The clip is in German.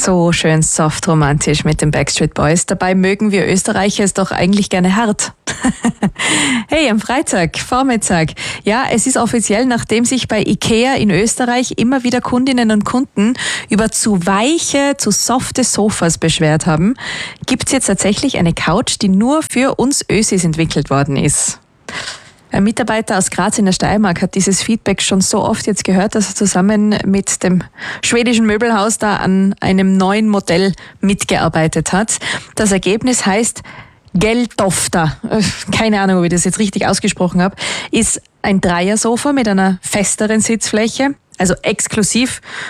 So schön soft romantisch mit den Backstreet Boys. Dabei mögen wir Österreicher es doch eigentlich gerne hart. Hey, am Freitag, Vormittag. Ja, es ist offiziell, nachdem sich bei IKEA in Österreich immer wieder Kundinnen und Kunden über zu weiche, zu softe Sofas beschwert haben, gibt's jetzt tatsächlich eine Couch, die nur für uns Ösis entwickelt worden ist. Ein Mitarbeiter aus Graz in der Steiermark hat dieses Feedback schon so oft jetzt gehört, dass er zusammen mit dem schwedischen Möbelhaus da an einem neuen Modell mitgearbeitet hat. Das Ergebnis heißt Geltofta, keine Ahnung, ob ich das jetzt richtig ausgesprochen habe, ist ein Dreiersofa mit einer festeren Sitzfläche, also exklusiv